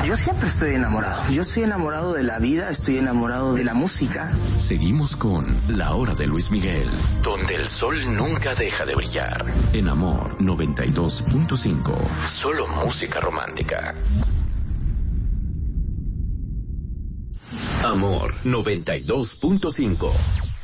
Yo siempre estoy enamorado. Yo estoy enamorado de la vida, estoy enamorado de la música. Seguimos con La Hora de Luis Miguel, donde el sol nunca deja de brillar. En Amor 92.5. Solo música romántica. Amor 92.5.